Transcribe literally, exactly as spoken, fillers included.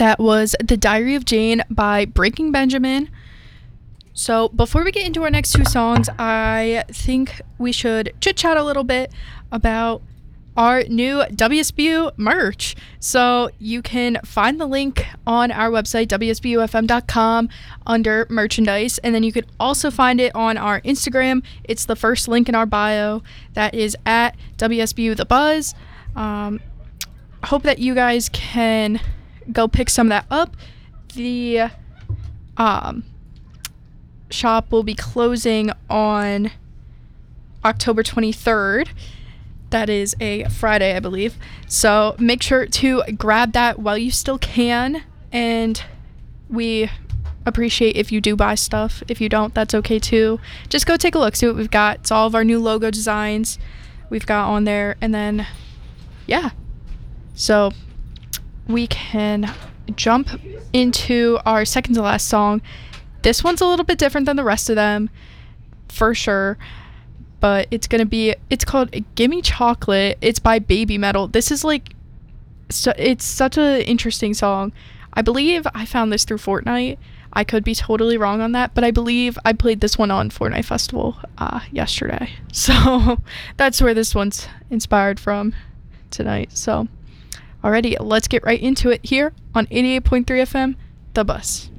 That was The Diary of Jane by Breaking Benjamin. So before we get into our next two songs, I think we should chit chat a little bit about our new W S B U merch. So you can find the link on our website, w s b u f m dot com, under merchandise, and then you could also find it on our Instagram. It's the first link in our bio. That is at W S B U The Buzz. Um, hope that you guys can go pick some of that up. The um, shop will be closing on October twenty-third. That is a Friday, I believe. So make sure to grab that while you still can. And we appreciate if you do buy stuff. If you don't, that's okay too. Just go take a look, see what we've got. It's all of our new logo designs we've got on there. And then, yeah. So we can jump into our second to last song. This one's a little bit different than the rest of them, for sure. But it's gonna be, it's called Gimme Chocolate. It's by Baby Metal. This is like, so, it's such an interesting song. I believe I found this through Fortnite. I could be totally wrong on that, but I believe I played this one on Fortnite Festival uh, yesterday. So that's where this one's inspired from tonight. So alrighty, let's get right into it here on eighty-eight point three F M, The Bus.